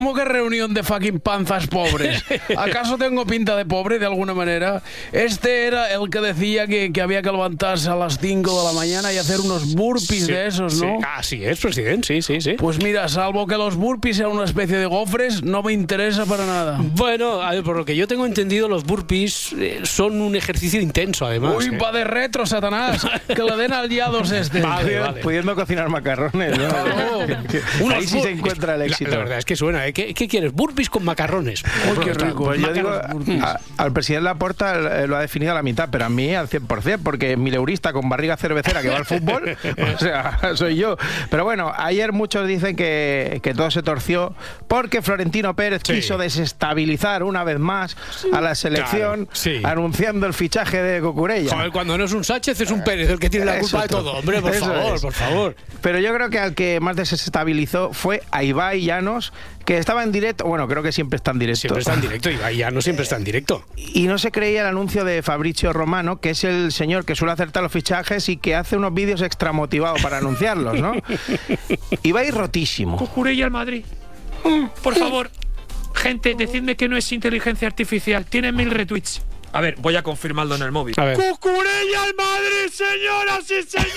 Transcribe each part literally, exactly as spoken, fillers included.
¿Cómo que reunión de fucking panzas pobres? ¿Acaso tengo pinta de pobre de alguna manera? Este era el que decía que, que había que levantarse a las cinco de la mañana y hacer unos burpees sí, de esos, ¿no? Sí. Así es, presidente, sí, sí, sí. Pues mira, salvo que los burpees sean una especie de gofres, no me interesa para nada. Bueno, a ver, por lo que yo tengo entendido, los burpees eh, son un ejercicio intenso, además. Uy, eh. va de retro, Satanás. Que le den al yados este. Vale, vale. Pudiendo cocinar macarrones, ¿no? Unos Ahí sí bur- se encuentra el éxito. La, la verdad es que suena, ¿eh? ¿Qué, qué quieres? Burpees con macarrones. Uy, qué rico. Pues yo digo, Macarrones. a- al presidente Laporta eh, lo ha definido a la mitad, pero a mí al cien por ciento, porque mileurista con barriga cervecera que va al fútbol, o sea, soy yo. Pero bueno, ayer muchos dicen que, que todo se torció porque Florentino Pérez Sí. quiso desestabilizar una vez más a la selección, Claro, sí. anunciando el fichaje de Cucurella. Joder, cuando no es un Sánchez, es un Pérez el que tiene la culpa Eso de todo. es. Hombre, por Eso favor, es. por favor. Pero yo creo que al que más desestabilizó fue a Ibai Llanos, que estaba en directo, bueno, creo que siempre está en directo. Siempre está en directo, y ya no siempre está en directo. Y no se creía el anuncio de Fabrizio Romano, que es el señor que suele acertar los fichajes y que hace unos vídeos extra motivados para anunciarlos, ¿no? Ibai rotísimo. Cucurella al Madrid. Mm, Por favor, gente, decidme que no es inteligencia artificial. Tiene mil retweets. A ver, voy a confirmarlo en el móvil. A ver. ¡Cucurella al Madrid, señoras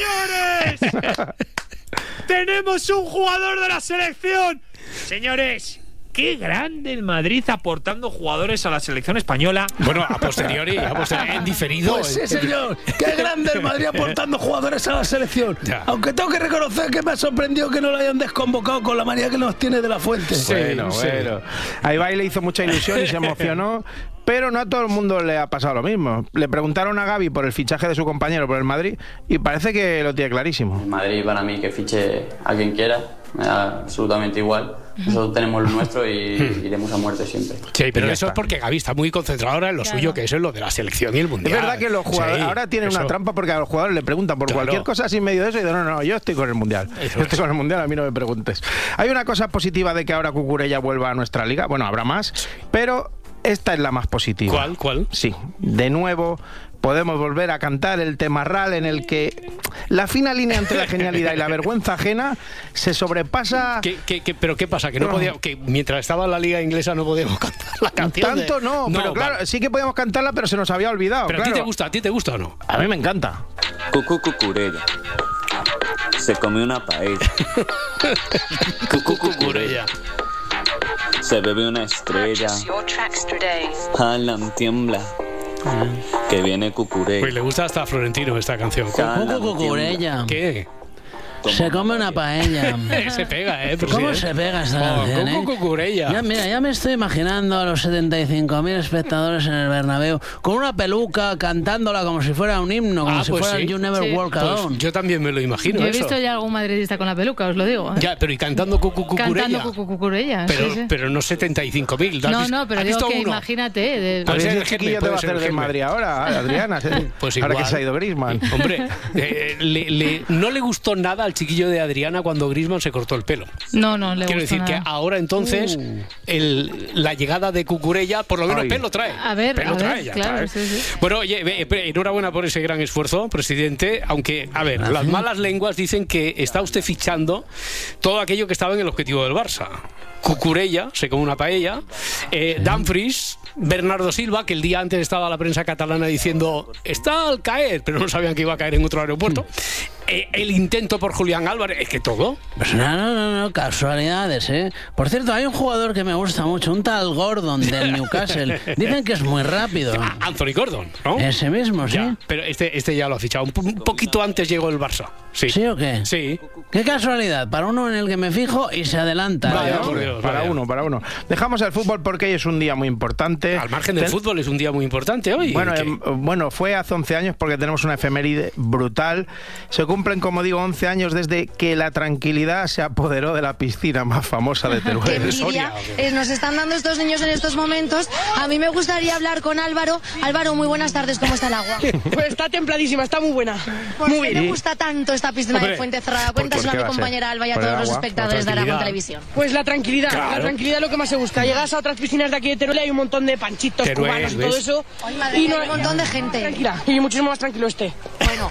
y señores! ¡Tenemos un jugador de la selección! Señores, qué grande el Madrid aportando jugadores a la selección española. Bueno, a posteriori, a posteriori, en diferido. Pues sí, señor. Qué grande el Madrid aportando jugadores a la selección. Ya. Aunque tengo que reconocer que me ha sorprendido que no lo hayan desconvocado con la manía que nos tiene de la Fuente. Sí, Bueno, sí. bueno. A Ibai le hizo mucha ilusión y se emocionó, pero no a todo el mundo le ha pasado lo mismo. Le preguntaron a Gavi por el fichaje de su compañero por el Madrid y parece que lo tiene clarísimo. En Madrid, para mí, que fiche a quien quiera, me da absolutamente igual. Nosotros tenemos lo nuestro y iremos a muerte siempre. Sí, pero Y ya eso está. es porque Gavi está muy concentrado ahora en lo Claro. suyo, que eso es lo de la selección y el Es mundial. verdad que los jugadores Sí, ahora tienen eso. una trampa porque a los jugadores le preguntan por Claro. cualquier cosa así en medio de eso y dicen, no, no, yo estoy con el Mundial. Eso Yo estoy es. con el Mundial, a mí no me preguntes. Hay una cosa positiva de que ahora Cucurella vuelva a nuestra liga. Bueno, habrá más, pero esta es la más positiva. ¿Cuál? ¿Cuál? Sí, de nuevo podemos volver a cantar el temarral en el que la fina línea entre la genialidad y la vergüenza ajena se sobrepasa. ¿Qué, qué, qué- pero qué pasa? Que no No. podía, que mientras estaba en la liga inglesa no podíamos cantar la canción. de- Tanto no, pero claro, vale. sí que podíamos cantarla, pero se nos había olvidado. Pero a ti claro. te gusta, a ti te gusta o no. A mí me encanta. Cucú Cucurella. Se come una paella. Cucú Cucurella. Se bebe una estrella. Alan tiembla. Que viene Cucurella. Pues le gusta hasta a Florentino esta canción. Alan Cucurella. ¿Qué? Se come una paella. Se pega, ¿eh? ¿Cómo presidente? se pega esta Oh, canción, eh? Cucu Cucurella. Ya, mira, ya me estoy imaginando a los setenta y cinco mil espectadores en el Bernabéu con una peluca cantándola como si fuera un himno, como Ah, si pues fuera sí. You Never Sí. Walk Pues Alone. yo también me lo imagino. Yo he eso. visto ya algún madridista con la peluca, os lo digo. ¿eh? Ya, pero y cantando Cucu Cucurella. Cantando Cucu Cucurella. Pero, sí, sí. pero no setenta y cinco mil. No, no, pero digo que imagínate. De... Puede A ver ser si el el chiquillo Germe, te va a puede ser hacer el de Germe. Madrid ahora, Adriana. ¿sí? Pues ahora igual. que se ha ido Griezmann. Hombre, eh, le- le- no le gustó nada al chiquillo de Adriana cuando Griezmann se cortó el pelo. No, no, le Quiero gusta decir nada. que ahora entonces el, la llegada de Cucurella por lo menos Ay. pelo trae. A ver, pelo a ver, trae, ya claro, trae. sí, sí. Bueno, oye, eh, eh, enhorabuena por ese gran esfuerzo, presidente. Aunque, a ver, las malas lenguas dicen que está usted fichando todo aquello que estaba en el objetivo del Barça. Cucurella, se come una paella, eh, Dumfries, Bernardo Silva, que el día antes estaba la prensa catalana diciendo está al caer, pero no sabían que iba a caer en otro aeropuerto. Eh, el intento por Julián Álvarez, es que todo. Pues no, no, no, no, casualidades, ¿eh? Por cierto, hay un jugador que me gusta mucho, un tal Gordon del Newcastle. Dicen que es muy rápido. Ah, Anthony Gordon, ¿no? Ese mismo, ¿sí? Ya, pero este, este ya lo ha fichado. Un, po- un poquito antes llegó el Barça. Sí. ¿Sí o qué? Sí. Qué casualidad, para uno en el que me fijo y se adelanta. Vaya, ¿no? por Dios, para vaya. uno, para uno. Dejamos el fútbol porque hoy es un día muy importante. Al margen del Ten- fútbol es un día muy importante hoy. Bueno, ¿Qué? em, bueno, fue hace once años porque tenemos una efeméride brutal. Se cumplen, como digo, once años desde que la tranquilidad se apoderó de la piscina más famosa de Qué Teruel. envidia eh, nos están dando estos niños en estos momentos. A mí me gustaría hablar con Álvaro. Álvaro, muy buenas tardes, ¿cómo está el agua? Pues está templadísima, está muy buena. ¿Por Muy qué bien. te gusta tanto esta piscina Hombre, de Fuente Cerrada? ¿por Cuéntaselo qué a mi va a ser? compañera Alba y a ¿Por el todos los agua? espectadores de La Aragón tranquilidad. Televisión. Pues la tranquilidad, Claro. la tranquilidad es lo que más se busca. Llegas a otras piscinas de aquí de Teruel y hay un montón de panchitos Teruel, cubanos y ¿ves? todo eso. Ay, madre y mía, hay un montón de gente. Tranquila, y muchísimo más tranquilo este. Bueno,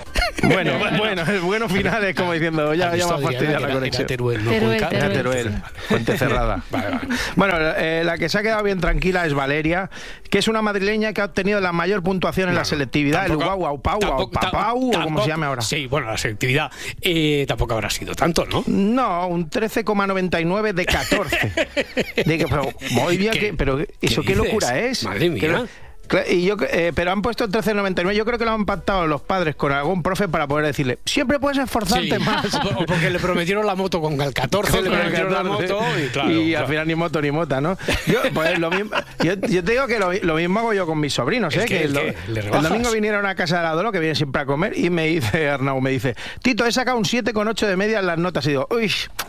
Bueno, bueno, el bueno final es como diciendo, ya, ya me ha fastidiado la conexión. Teruel, ¿no? Teruel, Cuenca. Teruel. Teruel, Fuente Cerrada. Vale, vale. Bueno, eh, la que se ha quedado bien tranquila es Valeria, que es una madrileña que ha obtenido la mayor puntuación en No, la selectividad, tampoco- el guau, guau, pau, guau, tampoco- papau, o como tampoco- se llame ahora. Sí, bueno, la selectividad eh, tampoco habrá sido tanto, ¿no? No, un trece coma noventa y nueve de catorce. De que, pero, muy bien, ¿Qué- que- pero ¿eso qué, dices? locura es? Madre mía. Que- Cla- Y yo, eh, pero han puesto el trece coma noventa y nueve. Yo creo que lo han pactado los padres con algún profe para poder decirle, siempre puedes esforzarte Sí. más. O porque le prometieron la moto con el catorce, le Con el prometieron la catorce. moto y claro. Y claro. al final ni moto ni mota, ¿no? Yo, pues, lo mismo, yo, yo te digo que lo, lo mismo hago yo con mis sobrinos, ¿El ¿eh? qué, Que el lo- qué? ¿Le el rebajas? domingo vinieron a casa de Adolo, que viene siempre a comer, y me dice Arnau, me dice, Tito, he sacado un siete coma ocho de media en las notas. Y digo, uy,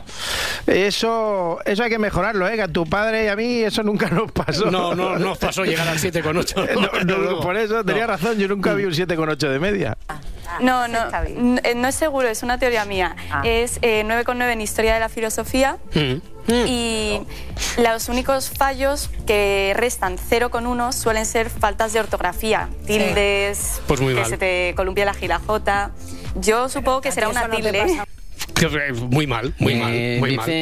eso, eso hay que mejorarlo, ¿eh? Que a tu padre y a mí eso nunca nos pasó. No, no, no os pasó llegar al siete coma ocho. No, no, por eso tenía razón, yo nunca vi un siete coma ocho de media. No, no, n- no es seguro, es una teoría mía. Ah. Es eh, nueve coma nueve en Historia de la Filosofía y los únicos fallos que restan cero coma uno suelen ser faltas de ortografía, tildes, Pues muy que mal. se te columpia la gilajota. Yo supongo que será una Eso no te tilde. pasa. Que- Muy mal, muy mal, Eh, muy dice mal.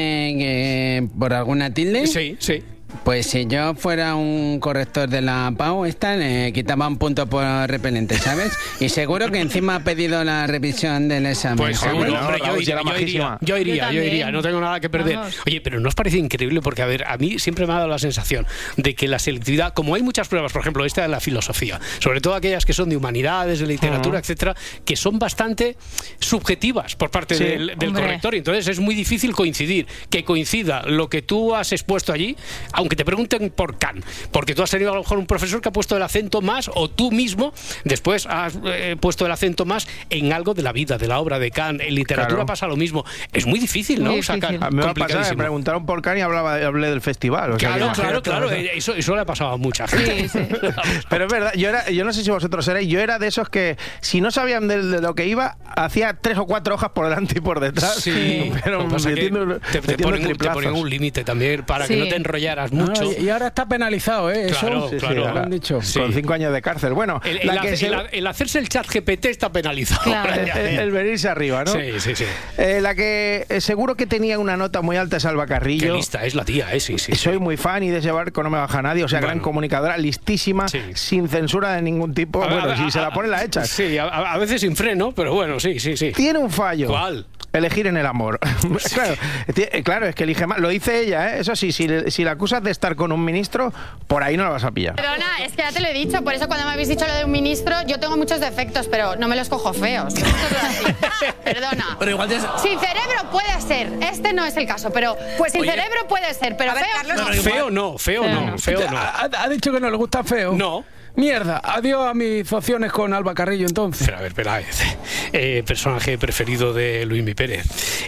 que por alguna tilde. Sí, sí. Pues si yo fuera un corrector de la P A U, esta le quitaba un punto por repelente, ¿sabes? Y seguro que encima ha pedido la revisión del examen. Pues seguro, bueno, hombre, yo Raúl, iría, será yo iría, majísima. yo iría, Yo yo también. iría, no tengo nada que perder. Vamos. Oye, pero ¿no os parece increíble? Porque, a ver, a mí siempre me ha dado la sensación de que la selectividad, como hay muchas pruebas, por ejemplo, esta de la filosofía, sobre todo aquellas que son de humanidades, de literatura, etcétera, que son bastante subjetivas por parte Sí. del, del Hombre. corrector. Y entonces es muy difícil coincidir, que coincida lo que tú has expuesto allí, aunque te pregunten por Kant, porque tú has tenido a lo mejor un profesor que ha puesto el acento más, o tú mismo después has eh, puesto el acento más en algo de la vida, de la obra de Kant. En literatura Claro. pasa lo mismo. Es muy difícil, ¿no? Muy difícil. Sacar A mí me va a pasar, me complicadísimo. preguntaron por Cani y hablaba, hablé del festival. O sea, Claro, que claro, imagínate, claro. o sea. eh, Eso, eso le ha pasado a mucha gente. Sí, sí. Pero es verdad, yo era, yo no sé si vosotros erais, yo era de esos que si no sabían de, de lo que iba, hacía tres o cuatro hojas por delante y por detrás. Sí, pero lo que pasa es que metiendo, te, te metiendo ponen, un- te triplazos. ponen un límite también para que Sí. no te enrollaras No, mucho. y ahora está penalizado, ¿eh? Claro, Eso. Sí, sí, claro. ahora, han dicho. Sí. Con cinco años de cárcel. Bueno, El, el la que hace- se- el- el hacerse el chat G P T está penalizado. Claro. el, el- el venirse arriba, ¿no? Sí, sí, sí. Eh, la que eh, seguro que tenía una nota muy alta es Alba Qué Carrillo. lista es la tía, ¿eh? Sí, sí. Soy muy fan y de ese barco no me baja nadie. O sea, gran Bueno. comunicadora, listísima, Sí. sin censura de ningún tipo. A ver, Bueno, a- si a- se la pone, la echas. Sí, a, a veces sin freno, pero bueno, sí, sí, sí. Tiene un fallo. ¿Cuál? Elegir en el amor. claro, ti- eh, claro, es que elige más. Lo dice ella, ¿eh? Eso sí, si, le- si la acusas de estar con un ministro, por ahí no la vas a pillar. Perdona, es que ya te lo he dicho, por eso cuando me habéis dicho lo de un ministro, yo tengo muchos defectos, pero no me los cojo feos. Esto es así. Perdona. Pero igual tienes... Sin cerebro puede ser, este no es el caso, pero pues sin Oye. cerebro puede ser, pero A ver, feo Carlos, no. no, igual- Feo no, feo no, feo no. ¿Ha, ha dicho que no le gusta feo? No. Mierda, adiós a mis opciones con Alba Carrillo entonces. Pero a ver, Peláez, eh, personaje preferido de Luismi Pérez.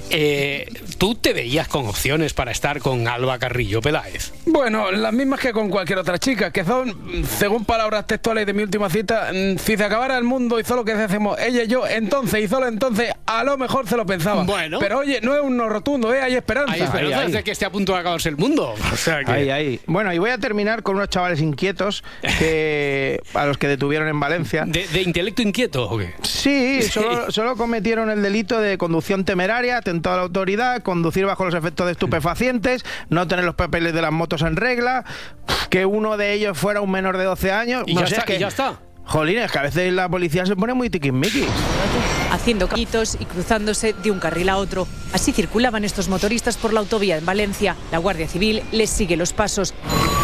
Eh, ¿Tú te veías con opciones para estar con Alba Carrillo, Peláez? Bueno, las mismas que con cualquier otra chica, que son, según palabras textuales de mi última cita, mm, si se acabara el mundo y solo que hacemos ella y yo, entonces y solo entonces, a lo mejor se lo pensaba. Bueno. Pero oye, no es un no rotundo, ¿eh? Hay esperanza. Hay esperanzas ahí. de que esté a punto de acabarse el mundo. O sea que... Ahí, ahí. Bueno, y voy a terminar con unos chavales inquietos que a los que detuvieron en Valencia. ¿De, de intelecto inquieto o qué? Sí, solo, solo cometieron el delito de conducción temeraria, atentado a la autoridad, conducir bajo los efectos de estupefacientes, no tener los papeles de las motos en regla, que uno de ellos fuera un menor de doce años. Y no ya sé, está, es que, y ya está. Jolines, que a veces la policía se pone muy tiquismiquis. haciendo callitos y cruzándose de un carril a otro. Así circulaban estos motoristas por la autovía en Valencia. La Guardia Civil les sigue los pasos,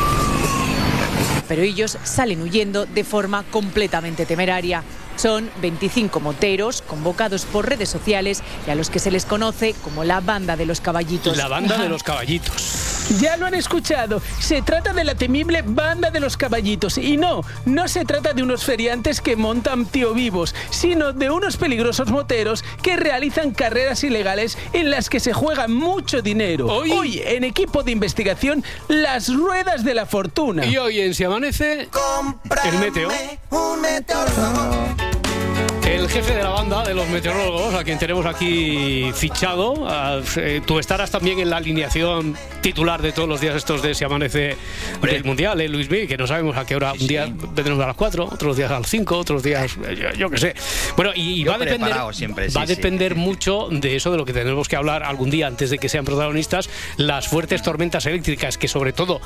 pero ellos salen huyendo de forma completamente temeraria. Son veinticinco moteros convocados por redes sociales y a los que se les conoce como la banda de los caballitos. La banda de los caballitos. Ya lo han escuchado, se trata de la temible banda de los caballitos. Y no, no se trata de unos feriantes que montan tío vivos, sino de unos peligrosos moteros que realizan carreras ilegales en las que se juega mucho dinero. Hoy, hoy en equipo de investigación, las ruedas de la fortuna. Y hoy en Si Amanece, el meteo. Un meteorólogo. El jefe de la banda de los meteorólogos, a quien tenemos aquí fichado, a, eh, tú estarás también en la alineación titular de todos los días estos de Si Amanece del Mundial, ¿eh, Luis Miguel? Que no sabemos a qué hora. Sí, un día sí. vendremos a las cuatro, otros días a las cinco, otros días, yo, yo qué sé. Bueno, y, y va a depender, siempre, va sí, a depender sí. mucho de eso, de lo que tenemos que hablar algún día antes de que sean protagonistas, las fuertes tormentas eléctricas que sobre todo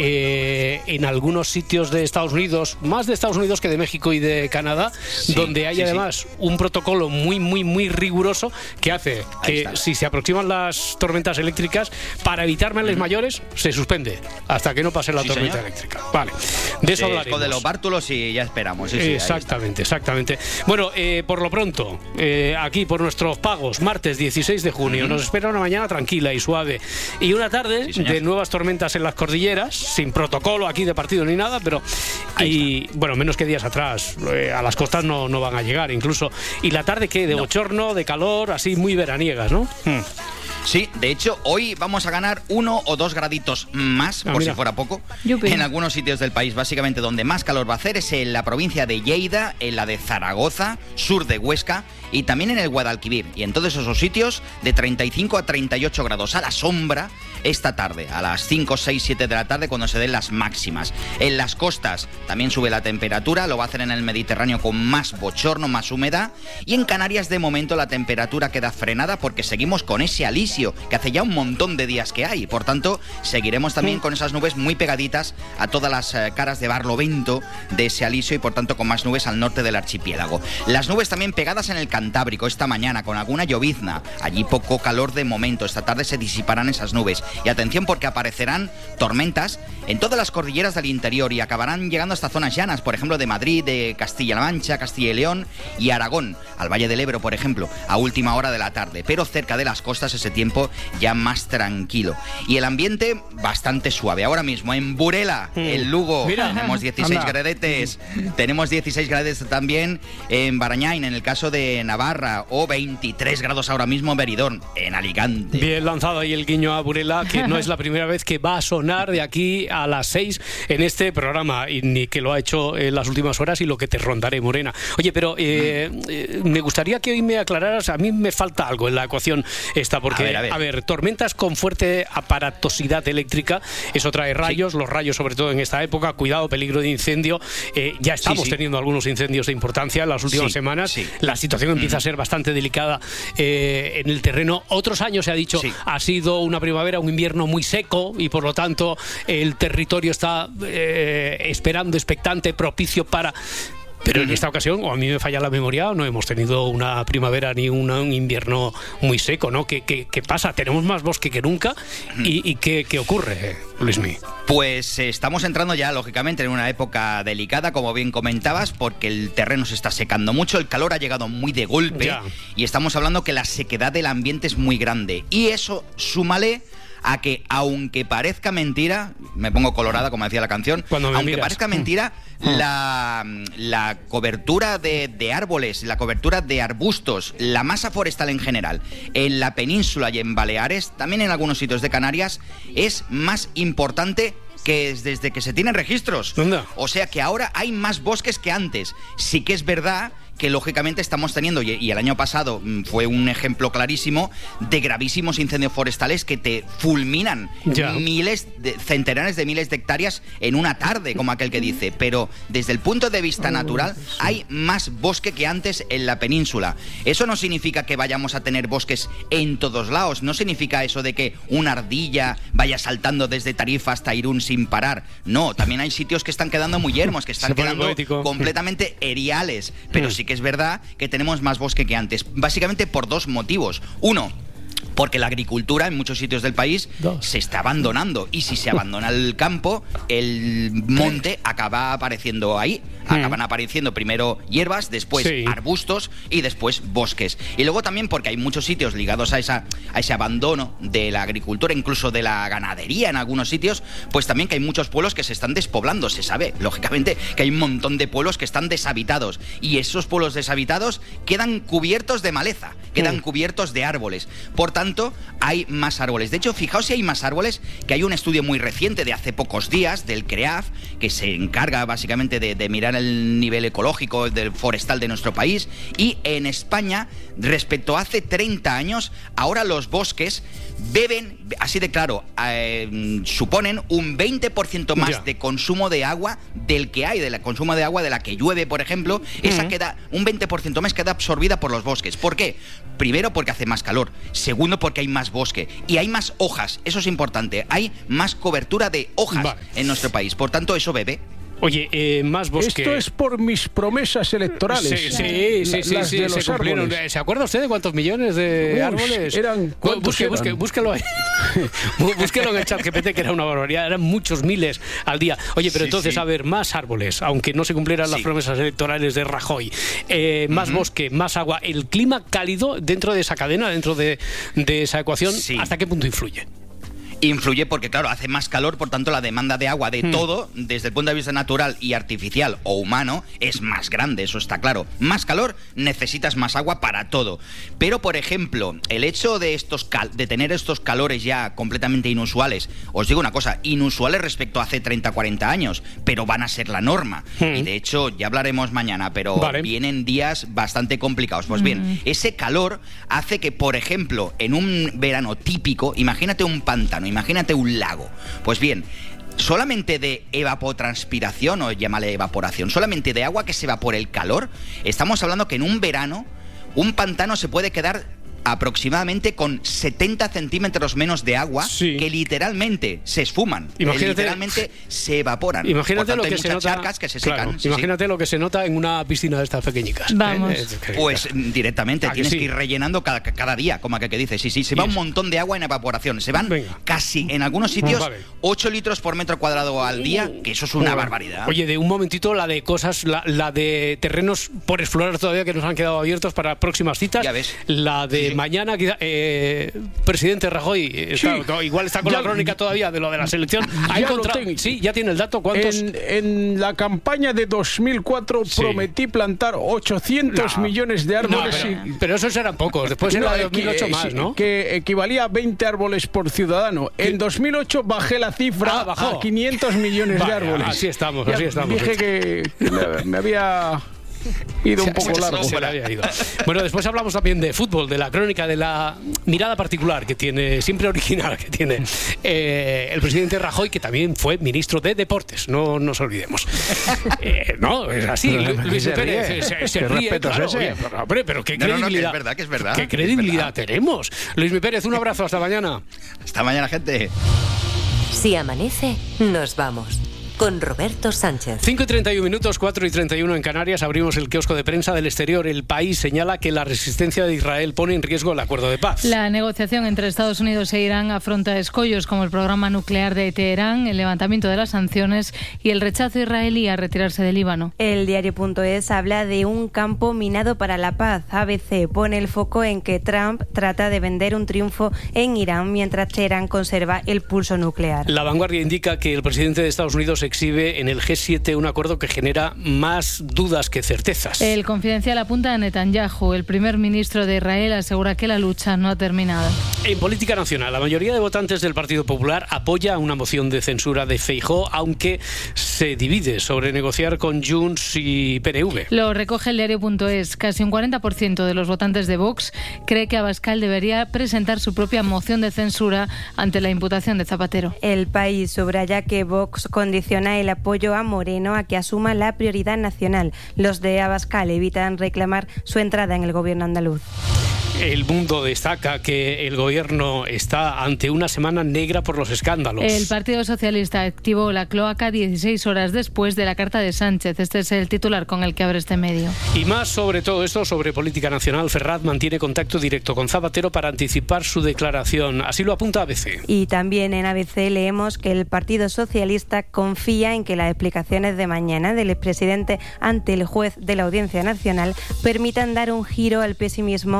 eh, en algunos sitios de Estados Unidos, más de Estados Unidos que de México y de Canadá, sí, donde hay sí, además sí. un protocolo muy, muy, muy riguroso que hace que si se aproximan las tormentas eléctricas, para evitar males mm. mayores, se suspende hasta que no pase la sí, tormenta señor. eléctrica. Vale, de eso sí, hablaremos. De los bártulos y ya esperamos. Sí, sí, exactamente, exactamente. Bueno, eh, por lo pronto, eh, aquí por nuestros pagos, martes dieciséis de junio, mm. nos espera una mañana tranquila y suave y una tarde sí, de nuevas tormentas en las cordilleras, sin protocolo aquí de partido ni nada, pero y bueno, menos que días atrás, eh, a las costas no, no van a llegar incluso. Y la tarde, ¿qué? De no. bochorno, de calor, así muy veraniegas, ¿no? Hmm. Sí, de hecho, hoy vamos a ganar uno o dos graditos más, ah, por mira. si fuera poco, Yupi. en algunos sitios del país. Básicamente, donde más calor va a hacer es en la provincia de Lleida, en la de Zaragoza, sur de Huesca y también en el Guadalquivir. Y en todos esos sitios, de treinta y cinco a treinta y ocho grados a la sombra esta tarde, a las cinco, seis, siete de la tarde, cuando se den las máximas. En las costas también sube la temperatura, lo va a hacer en el Mediterráneo con más bochorno, más humedad. Y en Canarias, de momento, la temperatura queda frenada porque seguimos con ese alisio, que hace ya un montón de días que hay. Por tanto, seguiremos también con esas nubes muy pegaditas a todas las eh, caras de barlovento de ese alisio y, por tanto, con más nubes al norte del archipiélago. Las nubes también pegadas en el Cantábrico esta mañana, con alguna llovizna. Allí poco calor de momento. Esta tarde se disiparán esas nubes. Y atención, porque aparecerán tormentas en todas las cordilleras del interior y acabarán llegando hasta zonas llanas, por ejemplo, de Madrid, de Castilla-La Mancha, Castilla y León y Aragón, al Valle del Ebro, por ejemplo, a última hora de la tarde. Pero cerca de las costas ese tiempo ya más tranquilo. Y el ambiente bastante suave. Ahora mismo en Burela, mm. en Lugo, Mira. tenemos dieciséis Anda. gradetes. Tenemos dieciséis gradetes también en Barañáin, en el caso de Navarra, o veintitrés grados ahora mismo en Benidorm, en Alicante. Bien lanzado ahí el guiño a Burela, que no es la primera vez que va a sonar de aquí a las seis en este programa, y ni que lo ha hecho en las últimas horas y lo que te rondaré, Morena. Oye, pero eh, eh, me gustaría que hoy me aclararas, a mí me falta algo en la ecuación esta, porque, a ver, a ver. A ver, tormentas con fuerte aparatosidad eléctrica, eso trae rayos, sí. los rayos sobre todo en esta época, cuidado, peligro de incendio, eh, ya estamos sí, sí. teniendo algunos incendios de importancia en las últimas sí, semanas, sí. la situación empieza mm. a ser bastante delicada eh, en el terreno. Otros años se ha dicho, sí. ha sido una primavera, un invierno muy seco y por lo tanto el territorio está eh, esperando, expectante, propicio para... Pero en esta ocasión, o a mí me falla la memoria, no hemos tenido una primavera ni una, un invierno muy seco, ¿no? ¿Qué, qué, qué pasa? ¿Tenemos más bosque que nunca? ¿Y, y qué, qué ocurre, Luismi? Pues eh, estamos entrando ya, lógicamente, en una época delicada, como bien comentabas, porque el terreno se está secando mucho, el calor ha llegado muy de golpe ya. y estamos hablando que la sequedad del ambiente es muy grande. Y eso, súmale a que, aunque parezca mentira, me pongo colorada, como decía la canción, aunque miras. parezca mentira, mm. la, la cobertura de, de árboles, la cobertura de arbustos, la masa forestal en general, en la península y en Baleares, también en algunos sitios de Canarias, es más importante que es desde que se tienen registros. ¿Dónde? O sea que ahora hay más bosques que antes. Sí que es verdad que lógicamente estamos teniendo, y el año pasado fue un ejemplo clarísimo, de gravísimos incendios forestales que te fulminan ya. miles, de, centenares de miles de hectáreas en una tarde, como aquel que dice. Pero desde el punto de vista natural hay más bosque que antes en la península. Eso no significa que vayamos a tener bosques en todos lados, no significa eso de que una ardilla vaya saltando desde Tarifa hasta Irún sin parar. No, también hay sitios que están quedando muy yermos, que están quedando poético. completamente eriales, pero sí que es verdad que tenemos más bosque que antes, básicamente por dos motivos. Uno, porque la agricultura en muchos sitios del país Dos. se está abandonando, y si se abandona el campo, el monte acaba apareciendo ahí. Acaban apareciendo primero hierbas, después sí. arbustos y después bosques. Y luego también porque hay muchos sitios ligados a, esa, a ese abandono de la agricultura, incluso de la ganadería en algunos sitios, pues también que hay muchos pueblos que se están despoblando. Se sabe, lógicamente, que hay un montón de pueblos que están deshabitados, y esos pueblos deshabitados quedan cubiertos de maleza, quedan mm. cubiertos de árboles. Por tanto, tanto hay más árboles. De hecho, fijaos si hay más árboles, que hay un estudio muy reciente de hace pocos días del CREAF, que se encarga básicamente de, de mirar el nivel ecológico del forestal de nuestro país, y en España, respecto a hace treinta años, ahora los bosques beben, así de claro, eh, suponen un veinte por ciento más Ya. de consumo de agua del que hay, del consumo de agua de la que llueve, por ejemplo, esa queda, un veinte por ciento más queda absorbida por los bosques. ¿Por qué? Primero, porque hace más calor. Segundo, porque hay más bosque. Y hay más hojas, eso es importante. Hay más cobertura de hojas Vale. en nuestro país. Por tanto, eso bebe. Oye, eh, más bosque. Esto es por mis promesas electorales. Sí, sí, sí, sí, Las sí, de se los cumplieron. árboles. ¿Se acuerda usted de cuántos millones de Uy, árboles? eran- ¿cuántos busque, eran? busque, búsquelo ahí. Bú- Búsquelo en el chat G P T, que era una barbaridad. Eran muchos miles al día. Oye, pero Sí, entonces, sí. a ver, más árboles, aunque no se cumplieran las Sí. promesas electorales de Rajoy. Eh, más Ujú. bosque, más agua. El clima cálido dentro de esa cadena, dentro de, de esa ecuación, Sí. ¿hasta qué punto influye? Influye porque, claro, hace más calor, por tanto la demanda de agua de Hmm. todo, desde el punto de vista natural y artificial o humano, es más grande, eso está claro. Más calor, necesitas más agua para todo. Pero, por ejemplo, el hecho de, estos cal- de tener estos calores ya completamente inusuales, os digo una cosa, inusuales respecto a hace treinta, cuarenta años, pero van a ser la norma. Hmm. Y de hecho, ya hablaremos mañana, pero Vale. vienen días bastante complicados. Pues bien, ese calor hace que, por ejemplo, en un verano típico, imagínate un pantano, imagínate un lago. Pues bien, solamente de evapotranspiración, o llámale evaporación, solamente de agua que se va por el calor, estamos hablando que en un verano un pantano se puede quedar aproximadamente con setenta centímetros menos de agua, Sí. que literalmente se esfuman, que Imagínate- literalmente se evaporan. Imagínate Por tanto, lo que hay se muchas nota. charcas que se Claro, secan. Sí, sí. imagínate lo que se nota en una piscina de estas pequeñicas. Vamos. Eh, es que- Pues mm, directamente, ¿A que tienes sí? que ir rellenando cada, cada día, como aquel que dice. Sí, sí, se Y va un eso. montón de agua en evaporación. Se van Venga. casi, en algunos sitios, Vale. ocho litros por metro cuadrado al día, que eso es una barbaridad. Oye, de un momentito, la de cosas, la, la de terrenos por explorar todavía que nos han quedado abiertos para próximas citas. Ya ves. La de Sí, sí. mañana, quizá, eh, presidente Rajoy, eh, está- Sí. no, igual está con Ya- la crónica todavía de lo de la selección. Ha Ya lo encontrado- tengo. Sí, ya tiene el dato. ¿Cuántos? En, en la campaña de dos mil cuatro Sí. prometí plantar ochocientos No. millones de No, árboles. pero, y- pero esos eran pocos. Después en No, la de eh, dos mil ocho que, más, sí, ¿no? que equivalía a veinte árboles por ciudadano. En dos mil ocho bajé la cifra Ah, bajó. a quinientos millones Vaya, de árboles. así estamos, Ya así estamos. Dije que me, me había ido un poco Se- largo. se le había ido. Bueno, después hablamos también de fútbol, de la crónica, de la mirada particular que tiene, siempre original que tiene eh, el presidente Rajoy, que también fue ministro de Deportes, no nos olvidemos. Eh, no, es así. Pero, Lu- Luis se Pérez ríe. se, se ¿Qué ríe, respeto es claro, ese? oye, pero, hombre, pero qué No, no, no, que credibilidad. es verdad, que es verdad, Qué es credibilidad verdad. tenemos. Luis Pérez, un abrazo, hasta mañana. Hasta mañana, gente. Si amanece, nos vamos. Con Roberto Sánchez. cinco y treinta y uno minutos, cuatro y treinta y uno en Canarias. Abrimos el kiosco de prensa del exterior. El País señala que la resistencia de Israel pone en riesgo el acuerdo de paz. La negociación entre Estados Unidos e Irán afronta escollos como el programa nuclear de Teherán, el levantamiento de las sanciones y el rechazo israelí a retirarse del Líbano. El diario.es habla de un campo minado para la paz. A B C pone el foco en que Trump trata de vender un triunfo en Irán mientras Teherán conserva el pulso nuclear. La Vanguardia indica que el presidente de Estados Unidos exhibe en el G siete un acuerdo que genera más dudas que certezas. El Confidencial apunta a Netanyahu. El primer ministro de Israel asegura que la lucha no ha terminado. En política nacional, la mayoría de votantes del Partido Popular apoya una moción de censura de Feijóo, aunque se divide sobre negociar con Junts y P N V. Lo recoge el diario.es. Casi un cuarenta por ciento de los votantes de Vox cree que Abascal debería presentar su propia moción de censura ante la imputación de Zapatero. El País subraya que Vox condiciona el apoyo a Moreno a que asuma la prioridad nacional. Los de Abascal evitan reclamar su entrada en el gobierno andaluz. El Mundo destaca que el gobierno está ante una semana negra por los escándalos. El Partido Socialista activó la cloaca dieciséis horas después de la carta de Sánchez. Este es el titular con el que abre este medio. Y más sobre todo esto, sobre política nacional, Ferraz mantiene contacto directo con Zapatero para anticipar su declaración. Así lo apunta A B C. Y también en A B C leemos que el Partido Socialista confía en que las explicaciones de mañana del expresidente ante el juez de la Audiencia Nacional permitan dar un giro al pesimismo que se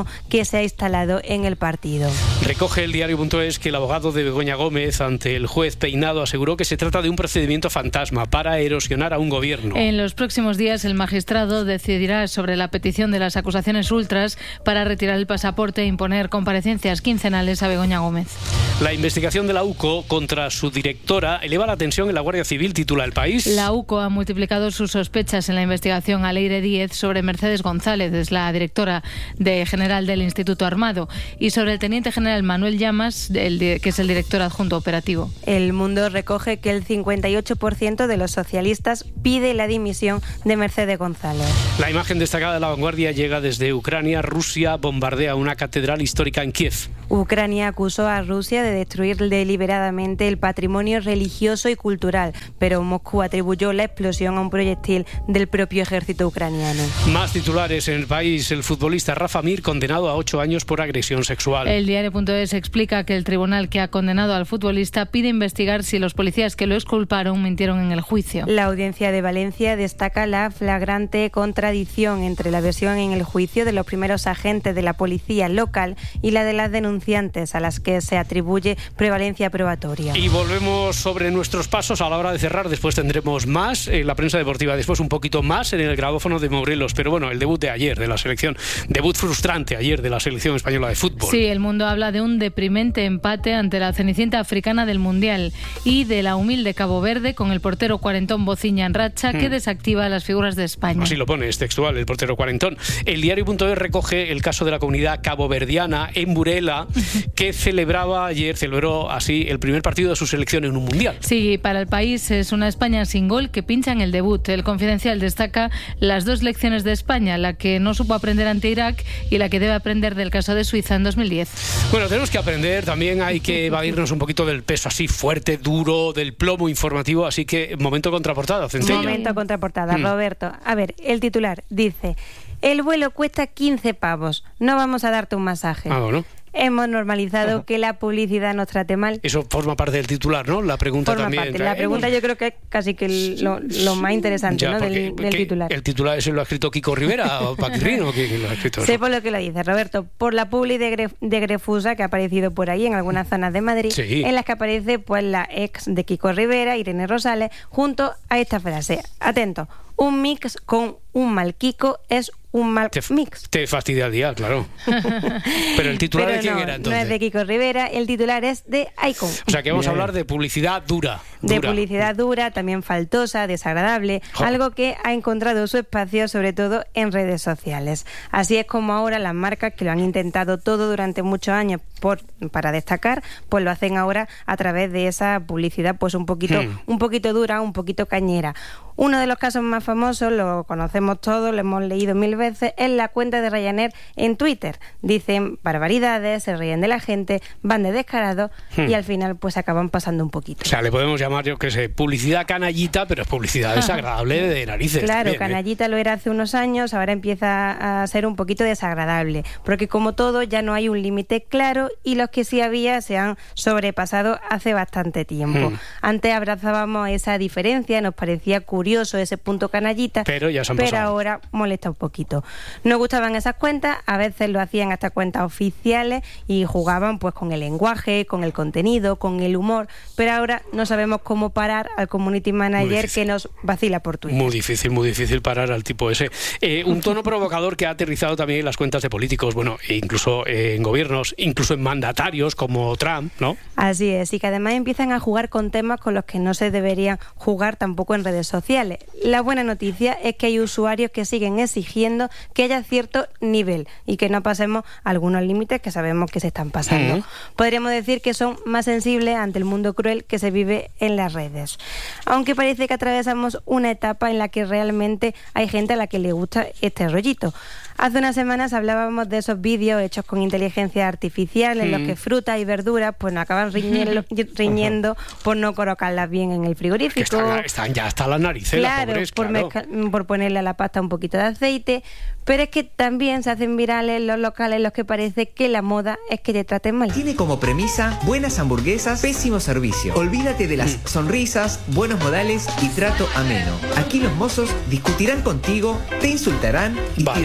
se ha instalado en el partido. Recoge el diario.es que el abogado de Begoña Gómez ante el juez Peinado aseguró que se trata de un procedimiento fantasma para erosionar a un gobierno. En los próximos días el magistrado decidirá sobre la petición de las acusaciones ultras para retirar el pasaporte e imponer comparecencias quincenales a Begoña Gómez. La investigación de la U C O contra su directora eleva la tensión en la Guardia Civil, titula El País. La U C O ha multiplicado sus sospechas en la investigación a Leire Díez sobre Mercedes González, es la directora de general del Instituto Armado, y sobre el teniente general Manuel Llamas, el, que es el director adjunto operativo. El Mundo recoge que el cincuenta y ocho por ciento de los socialistas pide la dimisión de Mercedes González. La imagen destacada de La Vanguardia llega desde Ucrania. Rusia bombardea una catedral histórica en Kiev. Ucrania acusó a Rusia de destruir deliberadamente el patrimonio religioso y cultural, pero Moscú atribuyó la explosión a un proyectil del propio ejército ucraniano. Más titulares en El País. El futbolista Rafa Mir condenado a ocho años por agresión sexual. El diario.es explica que el tribunal que ha condenado al futbolista pide investigar si los policías que lo exculparon mintieron en el juicio. La audiencia de Valencia destaca la flagrante contradicción entre la versión en el juicio de los primeros agentes de la policía local y la de las denunciantes, a las que se atribuye prevalencia probatoria. Y volvemos sobre nuestros pasos a la hora de cerrar. Después tendremos más en la prensa deportiva, después un poquito más en el grabófono de Morelos. Pero bueno, el debut de ayer de la selección, debut frustrante ayer de la selección española de fútbol. Sí, el Mundo habla de un deprimente empate ante la cenicienta africana del Mundial y de la humilde Cabo Verde con el portero cuarentón Bociña en racha, hmm. que desactiva las figuras de España. Así lo pone, es textual, el portero cuarentón. El diario.es recoge el caso de la comunidad caboverdiana en Burela, que celebraba ayer, celebró así el primer partido de su selección en un mundial. Sí, para El País es una España sin gol que pincha en el debut. El Confidencial destaca las dos lecciones de España, la que no supo aprender ante Irak y la que debe aprender del caso de Suiza en dos mil diez. Bueno, tenemos que aprender, también hay que evadirnos un poquito del peso así fuerte, duro, del plomo informativo, así que momento contraportada, Centella. Momento contraportada, mm. Roberto. A ver, el titular dice: el vuelo cuesta quince pavos, no vamos a darte un masaje. Ah, bueno. Hemos normalizado que la publicidad nos trate mal. Eso forma parte del titular, ¿no? La pregunta forma también. Parte. La pregunta yo creo que es casi que lo, lo más interesante, ya, ¿no? del, del titular. ¿El titular ese lo ha escrito Kiko Rivera o Paquirrín o quién lo ha escrito? Sé por lo que lo dice, Roberto. Por la publi de, Gre, de Grefusa que ha aparecido por ahí en algunas zonas de Madrid, sí. en las que aparece pues la ex de Kiko Rivera, Irene Rosales, junto a esta frase. Atento. Un mix con un mal Kiko es un mal te, mix. Te fastidia el día, claro. Pero el titular Pero de quién no, era entonces. No es de Kiko Rivera, el titular es de Icon. O sea que vamos Bien. a hablar de publicidad dura. De dura. publicidad dura, también faltosa, desagradable, jo. algo que ha encontrado su espacio sobre todo en redes sociales. Así es como ahora las marcas que lo han intentado todo durante muchos años por, para destacar, pues lo hacen ahora a través de esa publicidad pues un poquito, hmm. un poquito dura, un poquito cañera. Uno de los casos más famosos, lo conocemos todos, lo hemos leído mil veces, es la cuenta de Ryanair en Twitter. Dicen barbaridades, se ríen de la gente, van de descarados hmm. y al final pues acaban pasando un poquito. O sea, le podemos llamar, yo que sé, publicidad canallita, pero es publicidad desagradable de narices. Claro, también, canallita ¿eh? Lo era hace unos años, ahora empieza a ser un poquito desagradable, porque como todo ya no hay un límite claro y los que sí había se han sobrepasado hace bastante tiempo. Hmm. Antes abrazábamos esa diferencia, nos parecía curioso ese punto canallita, pero, ya se han pero pasado. ahora molesta un poquito. No gustaban esas cuentas, a veces lo hacían hasta cuentas oficiales y jugaban pues con el lenguaje, con el contenido, con el humor, pero ahora no sabemos cómo parar al community manager que nos vacila por Twitter. Muy difícil, muy difícil parar al tipo ese. Eh, un tono provocador que ha aterrizado también en las cuentas de políticos, bueno, incluso eh, en gobiernos, incluso en mandatarios como Trump, ¿no? Así es, y que además empiezan a jugar con temas con los que no se deberían jugar tampoco en redes sociales. La buena noticia es que hay usuarios que siguen exigiendo que haya cierto nivel y que no pasemos algunos límites que sabemos que se están pasando. Uh-huh. Podríamos decir que son más sensibles ante el mundo cruel que se vive en las redes. Aunque parece que atravesamos una etapa en la que realmente hay gente a la que le gusta este rollito. Hace unas semanas hablábamos de esos vídeos hechos con inteligencia artificial en mm. los que frutas y verduras pues nos acaban riñendo, riñendo por no colocarlas bien en el frigorífico. Que están, están ya hasta las narices, claro, pobres, por, claro. mezca, por ponerle a la pasta un poquito de aceite. Pero es que también se hacen virales los locales en los que parece que la moda es que te traten mal. Tiene como premisa buenas hamburguesas, pésimo servicio. Olvídate de las sonrisas, buenos modales y trato ameno. Aquí los mozos discutirán contigo, te insultarán y vale. tirarán el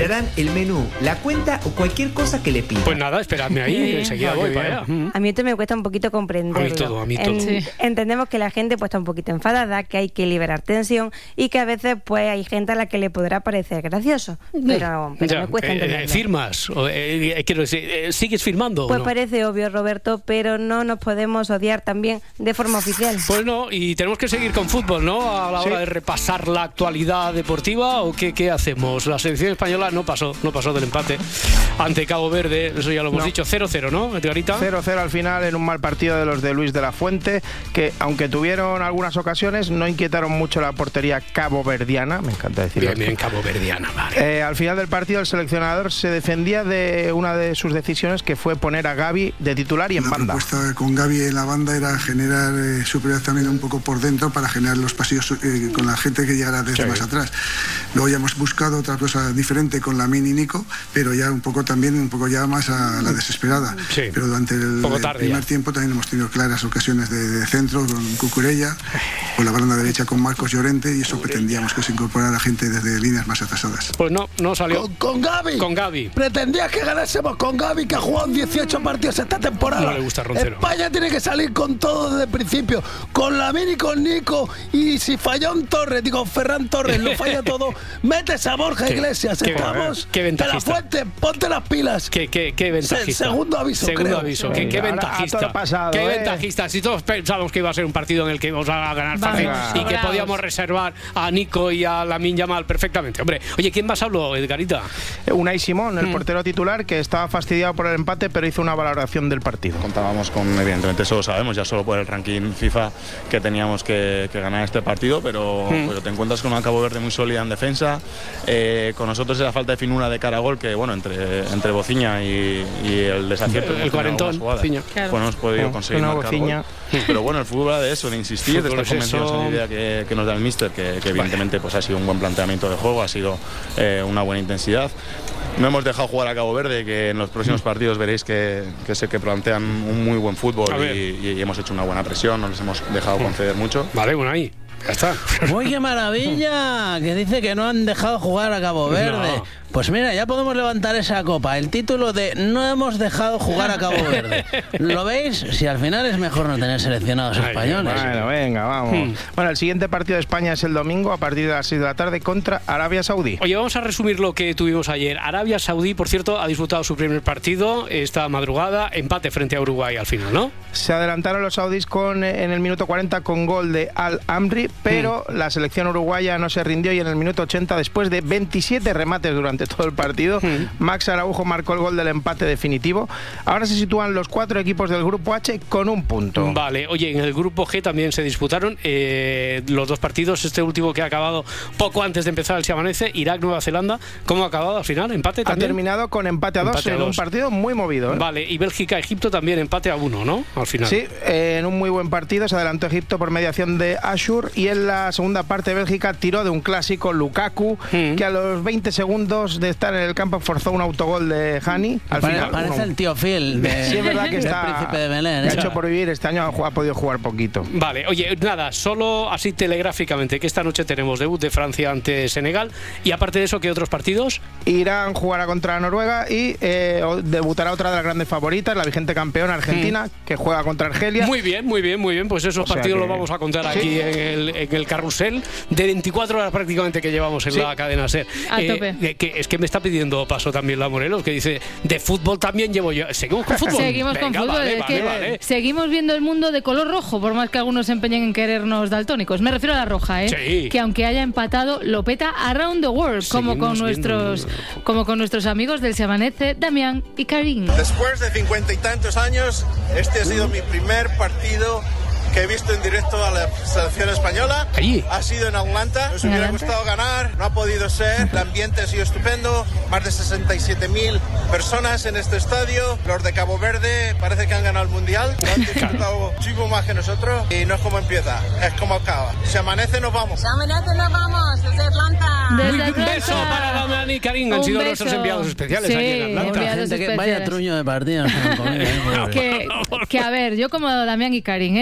el menú, la cuenta o cualquier cosa que le pida. Pues nada, esperadme ahí, enseguida voy para allá. A mí esto me cuesta un poquito comprenderlo. A mí todo, a mí todo. En- Sí. Entendemos que la gente pues está un poquito enfadada, que hay que liberar tensión y que a veces pues hay gente a la que le podrá parecer gracioso. Pero, pero Ya, me cuesta eh, entenderlo. ¿Firmas? O, eh, quiero decir, eh, ¿sigues firmando o Pues no? parece obvio, Roberto, pero no nos podemos odiar también de forma oficial. Pues no, y tenemos que seguir con fútbol, ¿no? A la hora Sí. de repasar la actualidad deportiva, ¿o qué, qué hacemos? La selección española no pasó, no pasó del empate ante Cabo Verde, eso ya lo hemos No. dicho, cero cero, ¿no, Edgarita? cero cero al final en un mal partido de los de Luis de la Fuente, que aunque tuvieron algunas ocasiones, no inquietaron mucho la portería caboverdiana, me encanta decirlo. Bien, bien, caboverdiana, vale. Eh, al final del partido el seleccionador se defendía de una de sus decisiones, que fue poner a Gavi de titular y en La banda. propuesta con Gavi en la banda era generar eh, superioridad también un poco por dentro para generar los pasillos eh, con la gente que llegara desde Sí. más atrás. Luego ya hemos buscado otra cosa diferente con Lamine y Nico, pero ya un poco también, un poco ya más a la desesperada. Sí. Pero durante el, Poco el tarde primer ya. tiempo también hemos tenido claras ocasiones de, de centro con Cucurella, con la banda derecha con Marcos Llorente, y eso pretendíamos que se incorporara gente desde líneas más atrasadas. Pues no, no salió. Con, con Gavi. Con Gavi. Pretendías que ganásemos con Gavi, que ha jugado dieciocho partidos esta temporada. No le gusta a Roncero. España tiene que salir con todo desde el principio. Con Lamine y con Nico. Y si falla un Torres, digo, Ferran Torres, lo falla todo, metes a Borja Qué- Iglesias. qué- Estamos qué de la ventajista. Fuente, ponte las pilas. Qué, qué, qué ventajista. Se- segundo aviso, Segundo creo. aviso. Sí. Qué, qué Ahora, ventajista. a todo pasado, qué ¿eh? ventajista. Si todos pensamos que iba a ser un partido en el que íbamos a ganar fácil Vamos, y que sobraos. podíamos reservar a Nico y a Lamine Yamal perfectamente. Hombre, oye, ¿quién más habló, Edgarita? Unai Simón, el Mm. portero titular, que estaba fastidiado por el empate, pero hizo una valoración del partido. Contábamos con, evidentemente, eso lo sabemos, ya solo por el ranking FIFA, que teníamos que, que ganar este partido, pero, Mm. pero te encuentras con una Cabo Verde muy sólida en defensa, eh, con nosotros esa falta de finura de cara a gol, que bueno, entre, entre Bociña y, y el desacierto, El hemos tenido cuarentón, algunas jugadas. Bociña. Claro. Pues no hemos podido Sí, conseguir una marcar Bociña. gol. Pero bueno, el fútbol va de eso, de insistir, de Fútbol estar es convencidos eso. en la idea que, que nos da el míster, que, que evidentemente pues ha sido un buen planteamiento de juego, ha sido eh, una buena intensidad. No hemos dejado jugar a Cabo Verde, que en los próximos partidos veréis que, que sé que plantean un muy buen fútbol A ver. y, y hemos hecho una buena presión, no les hemos dejado conceder mucho. Vale, bueno, ahí. Ya está. ¡Uy, qué maravilla! Que dice que no han dejado jugar a Cabo Verde. No. Pues mira, ya podemos levantar esa copa. El título de No hemos dejado jugar a Cabo Verde. ¿Lo veis? Si al final es mejor no tener seleccionados españoles. Bueno, venga, vamos. Hmm. Bueno, el siguiente partido de España es el domingo a partir de las seis de la tarde contra Arabia Saudí. Oye, vamos a resumir lo que tuvimos ayer. Arabia Saudí, por cierto, ha disputado su primer partido esta madrugada, empate frente a Uruguay al final, ¿no? Se adelantaron los saudíes con, eh, en el minuto cuarenta con gol de Al-Amri, pero Hmm. la selección uruguaya no se rindió y en el minuto ochenta, después de veintisiete remates durante todo el partido, Hmm. Max Araujo marcó el gol del empate definitivo. Ahora se sitúan los cuatro equipos del grupo H con un punto. Vale, oye, en el grupo G también se disputaron eh, los dos partidos. Este último que ha acabado poco antes de empezar el Se Amanece, Irak-Nueva Zelanda. ¿Cómo ha acabado al final? ¿Empate Ha también? terminado con empate a dos Empate a en un dos. partido muy movido, ¿eh? Vale, y Bélgica-Egipto también empate a uno, ¿no? Al final. Sí, eh, en un muy buen partido se adelantó Egipto por mediación de Ashur y en la segunda parte Bélgica tiró de un clásico, Lukaku, Hmm. que a los veinte segundos de estar en el campo forzó un autogol de Hani. Al Pare- final, parece uno- el tío Phil de, Sí, es verdad que del está Príncipe de Belén. que ¿eh? ha hecho por vivir, este año ha, ju- ha podido jugar poquito. Vale, oye, nada, solo así telegráficamente, que esta noche tenemos debut de Francia ante Senegal y aparte de eso, ¿qué otros partidos? Irán jugará contra Noruega y eh, o- debutará otra de las grandes favoritas, la vigente campeona Argentina, que juega contra Argelia. Muy bien, muy bien, muy bien, pues esos O sea partidos que- los vamos a contar Sí. aquí en el, en el carrusel de veinticuatro horas prácticamente que llevamos en Sí. la cadena SER. A tope. eh, que es que me está pidiendo paso también la Morelos, que dice, de fútbol también llevo yo. ¿Seguimos con fútbol? Seguimos con Venga, fútbol, vale, es vale, que vale. seguimos viendo el mundo de color rojo, por más que algunos se empeñen en querernos daltónicos. Me refiero a la roja, ¿eh? Sí. Que aunque haya empatado, lo peta around the world, como Seguimos con viendo nuestros como con nuestros amigos del Se Amanece, Damián y Karim. Después de cincuenta y tantos años, este ha sido mi primer partido que he visto en directo a la selección española. Allí. Ha sido en Atlanta. Nos ¿En hubiera Atlanta? gustado ganar, no ha podido ser. El ambiente ha sido estupendo. Más de sesenta y siete mil personas en este estadio. Los de Cabo Verde parece que han ganado el Mundial. Lo han disfrutado muchísimo más que nosotros. Y no es como empieza, es como acaba. Se amanece, nos vamos. Se amanece, nos vamos desde Atlanta. Desde Un Atlanta. beso para Damián y Karim, han Un sido beso. nuestros enviados especiales Sí, aquí en Atlanta. Otra enviados gente que, vaya especiales. truño de partidos. que, que a ver, yo como Damián y Karim, ¿eh? A tope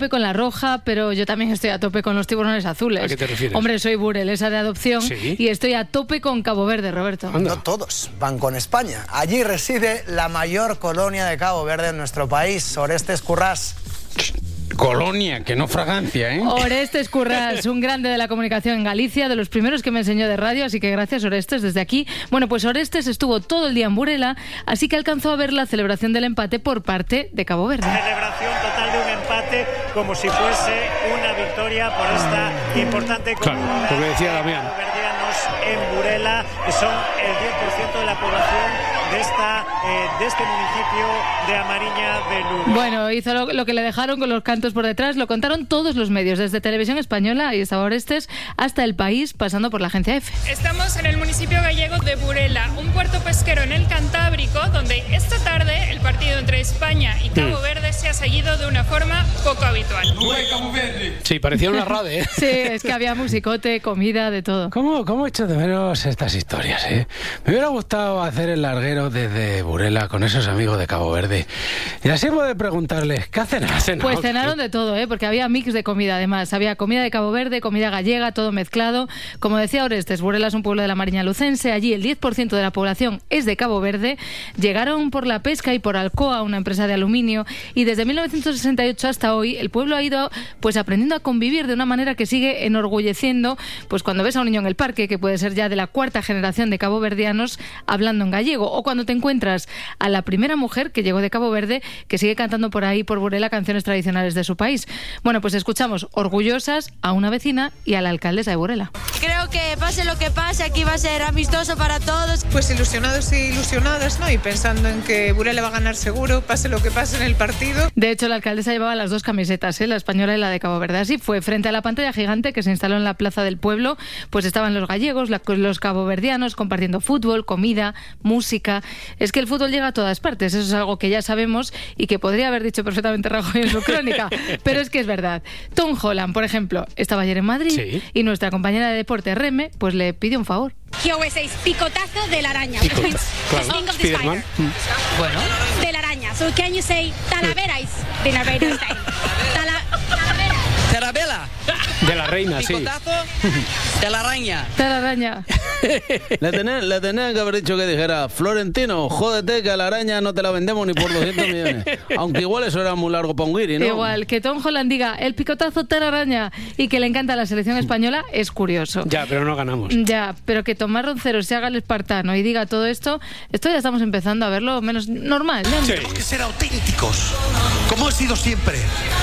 con la roja, pero yo también estoy a tope con los tiburones azules. ¿A qué te refieres? Hombre, soy burelesa de adopción ¿Sí? y estoy a tope con Cabo Verde, Roberto. No todos van con España. Allí reside la mayor colonia de Cabo Verde en nuestro país, Orestes Currás. Colonia, que no fragancia, ¿eh? Orestes Currás, un grande de la comunicación en Galicia, de los primeros que me enseñó de radio, así que gracias, Orestes, desde aquí. Bueno, pues Orestes estuvo todo el día en Burela, así que alcanzó a ver la celebración del empate por parte de Cabo Verde. Celebración total de un empate, como si fuese una victoria por esta importante comunidad. Claro, porque decía Damián. Caboverdianos en Burela, que son el diez por ciento de la población de, esta, eh, de este municipio de Amariña de Lugo. Bueno, hizo lo, lo que le dejaron con los cantos por detrás, lo contaron todos los medios, desde Televisión Española, y estaba Orestes, hasta El País, pasando por la agencia EFE. Estamos en el municipio gallego de Burela, un puerto pesquero en el Cantábrico, donde esta tarde el partido entre España y Cabo Mm. Verde se ha seguido de una forma poco habitual. Sí, parecía una rade, ¿eh? Sí, es que había musicote, comida, de todo. ¿Cómo, cómo echo de menos estas historias, eh? Me hubiera gustado hacer el larguero desde Burela con esos amigos de Cabo Verde. Y así poder preguntarles, ¿qué hacen? Pues cenaron de todo, ¿eh? Porque había mix de comida, además. Había comida de Cabo Verde, comida gallega, todo mezclado. Como decía Orestes, Burela es un pueblo de la Mariña Lucense. Allí el diez por ciento de la población es de Cabo Verde. Llegaron por la pesca y por Alcoa, una empresa de aluminio. Y desde mil novecientos sesenta y ocho hasta hoy, el pueblo ha ido pues aprendiendo a convivir de una manera que sigue enorgulleciendo. Pues cuando ves a un niño en el parque, que puede ser ya de la cuarta generación de caboverdianos, hablando en gallego. O cuando te encuentras a la primera mujer que llegó de Cabo Verde, que sigue cantando por ahí, por Burela, canciones tradicionales de su país. Bueno, pues escuchamos orgullosas a una vecina y a la alcaldesa de Burela. Creo que pase lo que pase, aquí va a ser amistoso para todos. Pues ilusionados e ilusionadas, ¿no? Y pensando en que Burela va a ganar seguro, pase lo que pase en el partido. De hecho, la alcaldesa llevaba las dos camisetas, ¿eh? La española y la de Cabo Verde. Así fue, frente a la pantalla gigante que se instaló en la plaza del pueblo, pues estaban los gallegos, la, los caboverdianos compartiendo fútbol, comida, música. Es que el fútbol llega a todas partes, eso es algo que ya sabemos y que podría haber dicho perfectamente Rajoy en su crónica, pero es que es verdad. Tom Holland, por ejemplo, estaba ayer en Madrid, sí, y nuestra compañera de deporte, Reme, pues le pidió un favor. He always says picotazo de la araña. Pico, claro. Think of the spider. Bueno. De la araña. So can you say talaverais de la araña? Tala, talavera. Tarabela. De la reina, sí. Picotazo de la araña. De la araña. Le tenían, le tenían que haber dicho que dijera, Florentino, jódete que a la araña no te la vendemos ni por doscientos millones. Aunque igual eso era muy largo para un guiri, ¿no? Igual, que Tom Holland diga el picotazo de la araña y que le encanta la selección española es curioso. Ya, pero no ganamos. Ya, pero que Tomás Roncero se haga el espartano y diga todo esto, esto ya estamos empezando a verlo menos normal, ¿no? Sí. Tenemos que ser auténticos, como he sido siempre.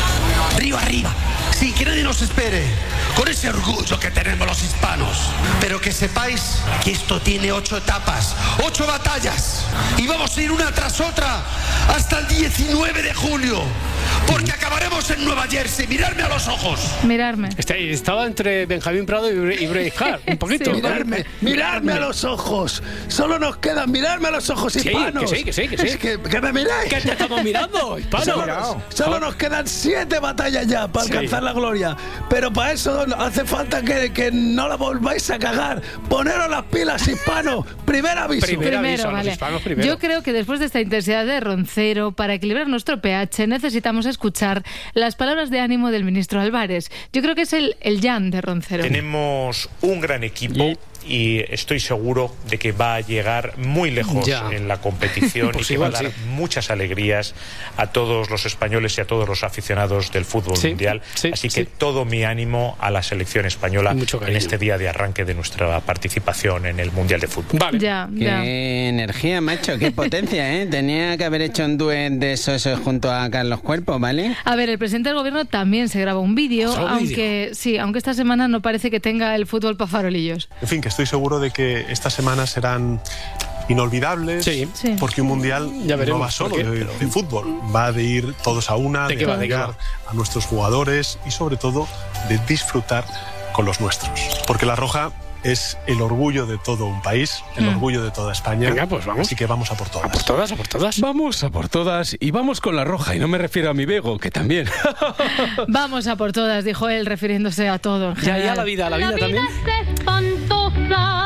Río arriba, sí, que nadie nos espere, con ese orgullo que tenemos los hispanos. Pero que sepáis que esto tiene ocho etapas, ocho batallas, y vamos a ir una tras otra hasta el diecinueve de julio, porque acabaremos en Nueva Jersey. Mirarme a los ojos. Mirarme. Estaba entre Benjamín Prado y Braveheart, un poquito. Sí, mirarme, mirarme a los ojos. Solo nos queda mirarme a los ojos, sí, hispanos. Que sí, que sí, que sí. Es que, que me miráis. ¿Qué te estamos mirando, hispanos? Solo, solo nos quedan siete batallas ya para alcanzar sí. la gloria. Pero para eso hace falta que, que no la volváis a cagar. Poneros las pilas, hispanos. Primer aviso. Primer primero, aviso, vale. hispanos primero. Yo creo que después de esta intensidad de Roncero, para equilibrar nuestro pH, necesitamos escuchar las palabras de ánimo del ministro Álvarez. Yo creo que es el, el Jan de Roncero. Tenemos un gran equipo y estoy seguro de que va a llegar muy lejos ya. en la competición pues y que igual, va a dar sí. muchas alegrías a todos los españoles y a todos los aficionados del fútbol sí, mundial. Sí, Así que sí. todo mi ánimo a la selección española en este día de arranque de nuestra participación en el Mundial de Fútbol. Vale. Ya, ya. Qué energía, macho, qué potencia, ¿eh? Tenía que haber hecho un duet de esos junto a Carlos Cuerpo, ¿vale? A ver, el presidente del gobierno también se grabó un vídeo, aunque sí, aunque esta semana no parece que tenga el fútbol para farolillos. En fin, que estoy seguro de que estas semanas serán inolvidables, sí, sí. porque un mundial ya veremos, no va solo de, de fútbol, va de ir todos a una, de, de apoyar a nuestros jugadores y sobre todo de disfrutar con los nuestros, porque la Roja es el orgullo de todo un país, el mm. orgullo de toda España. Venga, pues vamos. Así que vamos a por todas. A por todas, a por todas. Vamos a por todas y vamos con la Roja. Y no me refiero a mi Bego, que también. Vamos a por todas, dijo él, refiriéndose a todo. Ya, ya la vida, la vida, la vida también. Es espantosa.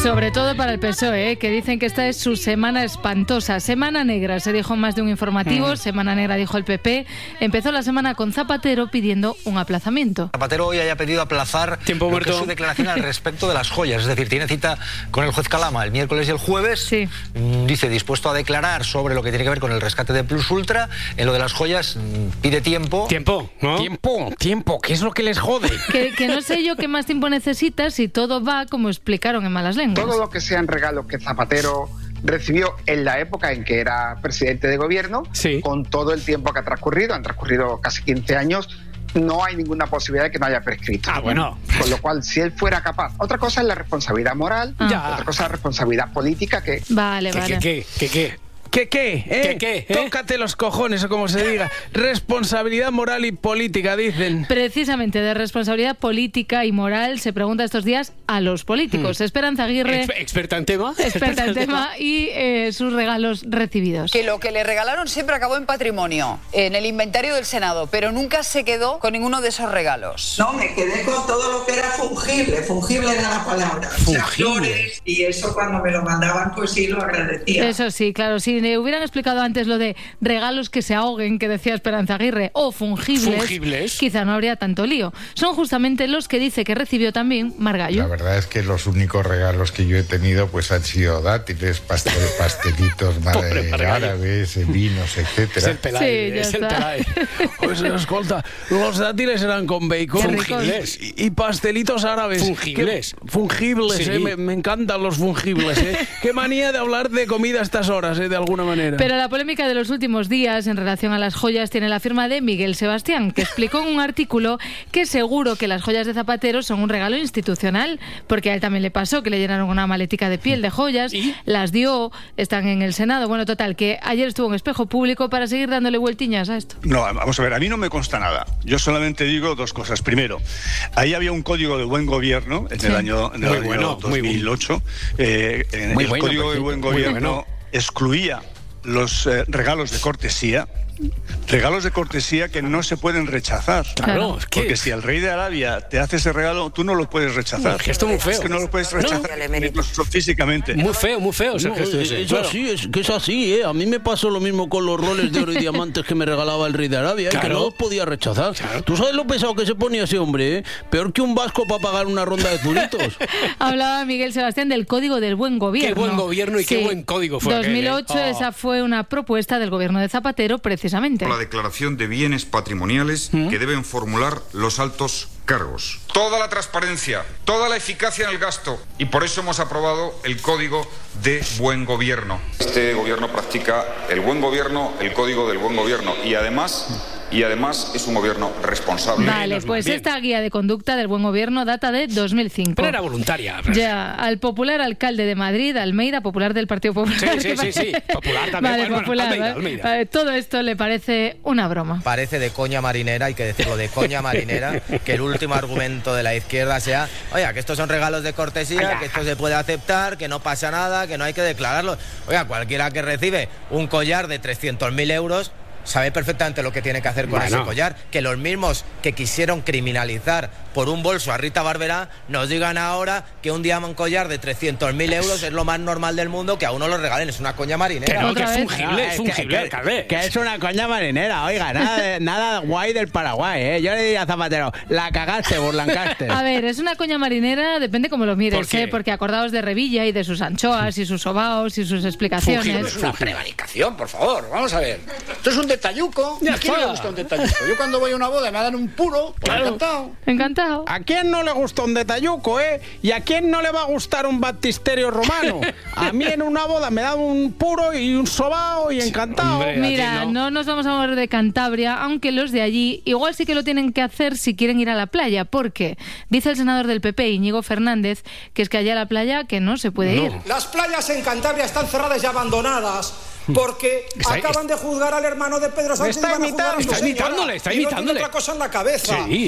Sobre todo para el P S O E, ¿eh? Que dicen que esta es su semana espantosa. Semana negra, se dijo en más de un informativo. Mm. Semana negra, dijo el P P. Empezó la semana con Zapatero pidiendo un aplazamiento. Zapatero hoy haya pedido aplazar Tiempo muerto. su declaración al respecto de las joyas. Es decir, tiene cita con el juez Calama el miércoles y el jueves. Sí. Dice dispuesto a declarar sobre lo que tiene que ver con el rescate de Plus Ultra. En lo de las joyas pide tiempo. Tiempo, ¿no? Tiempo, tiempo. ¿Qué es lo que les jode? Que, que no sé yo qué más tiempo necesita si todo va como explicaron en malas lenguas. Todo lo que sean regalos que Zapatero recibió en la época en que era presidente de gobierno, sí. con todo el tiempo que ha transcurrido, han transcurrido casi quince años, no hay ninguna posibilidad de que no haya prescrito. Ah, bueno. Con lo cual, si él fuera capaz... Otra cosa es la responsabilidad moral, Ah. otra cosa es la responsabilidad política que... Vale, ¿Qué, vale. qué, qué, qué, qué? ¿Qué qué? ¿Eh? ¿Qué, qué, eh? Tócate los cojones, o como se diga. Responsabilidad moral y política, dicen. Precisamente de responsabilidad política y moral se pregunta estos días a los políticos. Hmm. Esperanza Aguirre, Ex- experta en tema. experta en tema, y eh, sus regalos recibidos. Que lo que le regalaron siempre acabó en patrimonio, en el inventario del Senado, pero nunca se quedó con ninguno de esos regalos. No, me quedé con todo lo que era fungible, fungible era la palabra. O sea, flores, y eso cuando me lo mandaban, pues sí, lo agradecía. Eso sí, claro, si le hubieran explicado antes lo de regalos que se ahoguen, que decía Esperanza Aguirre, o fungibles, Fungibles. quizá no habría tanto lío. Son justamente los que dice que recibió también Margallo. La verdad es que los únicos regalos que yo he tenido pues han sido dátiles, pastel, pastelitos Pobre madre, árabes, vinos, etcétera. Es el Pelae, Sí, ya es el está. Pelae. Pues escolta, los dátiles eran con bacon. Qué ricos. Fungibles. Y, y pastelitos árabes. Fungibles. Qué- fungibles, Sí. eh, me, me encantan los fungibles. Eh. Qué manía de hablar de comida a estas horas, eh, de alguna manera. Pero la polémica de los últimos días en relación a las joyas tiene la firma de Miguel Sebastián, que explicó en un artículo que seguro que las joyas de Zapatero son un regalo institucional, porque a él también le pasó que le llenaron una maletica de piel de joyas, ¿Y? las dio, están en el Senado. Bueno, total, que ayer estuvo en Espejo Público para seguir dándole vueltiñas a esto. No, vamos a ver, a mí no me consta nada. Yo solamente digo dos cosas. Primero, ahí había un código de buen gobierno en Sí. el año, en el Muy año bueno, muy dos mil ocho. Eh, en Muy el bueno, código de perfecto. buen Muy gobierno bueno. excluía los eh, regalos de cortesía. Regalos de cortesía que no se pueden rechazar. Claro, es que- Porque si el rey de Arabia te hace ese regalo, tú no lo puedes rechazar. Un gesto muy feo. Es que no lo puedes No. rechazar incluso físicamente. Muy feo, muy feo es el No, gesto es, ese. es Claro. así, es que es así, ¿eh? A mí me pasó lo mismo con los roles de oro y diamantes que me regalaba el rey de Arabia, ¿eh? Claro. Que no los podía rechazar. Claro. ¿Tú sabes lo pesado que se ponía ese hombre, eh? Peor que un vasco para pagar una ronda de zuritos. Hablaba Miguel Sebastián del Código del Buen Gobierno. Qué buen gobierno y qué buen código fue aquel, ¿eh? dos mil ocho, Oh. esa fue una propuesta del gobierno de Zapatero, precisamente. La declaración de bienes patrimoniales que deben formular los altos cargos. Toda la transparencia, toda la eficacia en el gasto, y por eso hemos aprobado el Código de Buen Gobierno. Este gobierno practica el buen gobierno, el Código del Buen Gobierno, y además... Y además es un gobierno responsable. Vale, pues Bien. esta guía de conducta del buen gobierno data de dos mil cinco. Pero era voluntaria. Ya, al popular alcalde de Madrid, Almeida, popular del Partido Popular. Sí, sí, que sí, sí. parece- Popular también. Vale, Bueno, popular. Almeida, ¿vale? Almeida. Vale, todo esto le parece una broma. Parece de coña marinera, hay que decirlo, de coña marinera, que el último argumento de la izquierda sea, oiga, que estos son regalos de cortesía, que esto se puede aceptar, que no pasa nada, que no hay que declararlo. Oiga, cualquiera que recibe un collar de trescientos mil euros sabe perfectamente lo que tiene que hacer con Bueno. ese collar. Que los mismos que quisieron criminalizar por un bolso a Rita Barberá nos digan ahora que un día un collar de trescientos mil euros es lo más normal del mundo, que a uno lo regalen. Es una coña marinera. Que no, que ¿Otra es vez? fungible, es fungible, que, cabré. que es una coña marinera, oiga, nada, de- nada guay del Paraguay, ¿eh? Yo le diría a Zapatero, la cagaste, Burlancaster. A ver, es una coña marinera, depende cómo lo mires, ¿Por qué? ¿eh? Porque acordaos de Revilla y de sus anchoas y sus sobaos y sus explicaciones. Fungible. Es una prevaricación, por favor, vamos a ver. Esto es un detalluco. Ya ¿A quién está. le gusta un detalluco? Yo cuando voy a una boda me dan un puro, pues encantado. Encantado. ¿A quién no le gusta un detalluco, eh? ¿Y a quién no le va a gustar un baptisterio romano? A mí en una boda me dan un puro y un sobao y encantado. Hombre, Mira, aquí no. no. nos vamos a mover de Cantabria, aunque los de allí igual sí que lo tienen que hacer si quieren ir a la playa, porque dice el senador del P P, Íñigo Fernández, que es que allá a la playa que no se puede ir. Las playas en Cantabria están cerradas y abandonadas porque Está- acaban de juzgar al hermano de Pedro Sánchez. está y van a juzgar a imitando, su está señora. imitándole, está Y no imitándole. tiene otra cosa en la cabeza. Sí.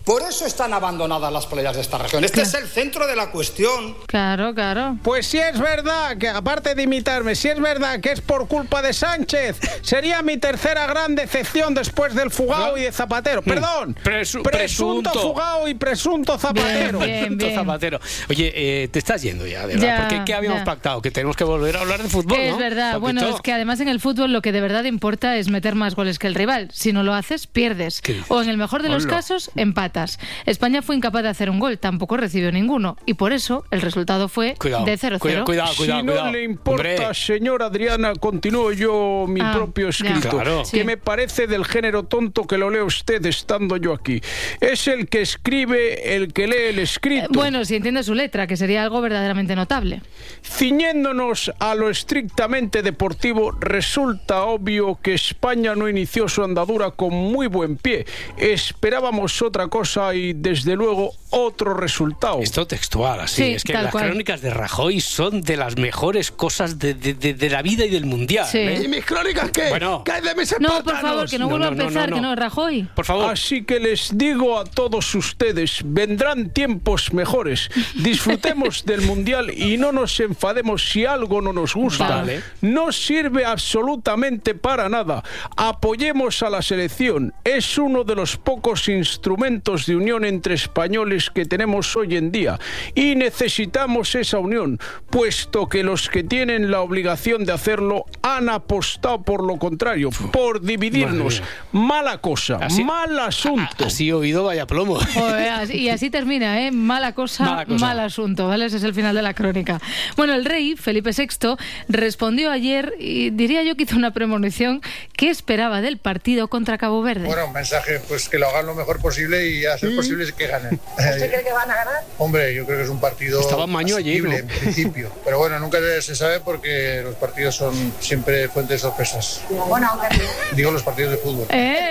Por eso están abandonadas las playas de esta región. Este es el centro de la cuestión. Claro, claro. Pues si es verdad, que aparte de imitarme, si es verdad que es por culpa de Sánchez, sería mi tercera gran decepción después del Fugao y de Zapatero. Perdón, Presu- presunto, presunto. Fugao y presunto Zapatero. Bien, bien, Presunto bien. Zapatero. Oye, eh, te estás yendo ya, de verdad. Ya, Porque ¿qué habíamos ya. pactado? Que tenemos que volver a hablar de fútbol, Es ¿no? verdad. Paquito. Bueno, es que además en el fútbol lo que de verdad importa es meter más goles que el rival. Si no lo haces, pierdes. ¿Qué dices? O en el mejor de los Hola. casos, empatas. España fue incapaz de hacer un gol, tampoco recibió ninguno. Y por eso el resultado fue Cuidado, de cero cero. cuidado, cuidado, cuidado. Si no cuidado. le importa, Hombre. señor Adriana, continúo yo mi Ah, propio ya. escrito, Claro. que Sí. me parece del género tonto que lo lea usted estando yo aquí. Es el que escribe el que lee el escrito. Eh, Bueno, si entiende su letra, que sería algo verdaderamente notable. Ciñéndonos a lo estrictamente deportivo, resulta obvio que España no inició su andadura con muy buen pie. Esperábamos otra cosa y, desde luego, otro resultado. Esto textual, así. Sí, es que tal las cual. crónicas de Rajoy son de las mejores cosas de, de- de- de la vida y del mundial. Sí. ¿eh? ¿Y mis crónicas qué? Bueno. ¿Qué hay de mis No, por espartanos? favor, que no, No, vuelva no, a no, empezar, no, que no. no, Rajoy. Por favor. Así que les digo a todos ustedes, vendrán tiempos mejores. Disfrutemos del Mundial y no nos enfademos si algo no nos gusta. Vale. No sirve absolutamente para nada. Apoyemos a la selección. Es uno de los pocos instrumentos de unión entre españoles que tenemos hoy en día. Y necesitamos esa unión, puesto que los que tienen la obligación de hacerlo han apostado por lo contrario, por dividirnos. Madre Mala cosa, Así- mal asunto. Así oído, vaya plomo. Joder, así- y así termina, ¿eh? Mala cosa, Mala cosa. mal asunto, ¿vale? Ese es el final de la crónica. Bueno, el rey, Felipe sexto, respondió ayer, y diría yo que hizo una premonición, que esperaba del partido contra Cabo Verde. Bueno, un mensaje, pues que lo hagan lo mejor posible y a ser posible que ganen. ¿Usted cree que van a ganar? Hombre, yo creo que es un partido Estaba en Maño allí, asequible, ¿no? en principio. Pero bueno, nunca se sabe porque los partidos son siempre fuente de sorpresas. Bueno, aunque Digo los partidos de fútbol.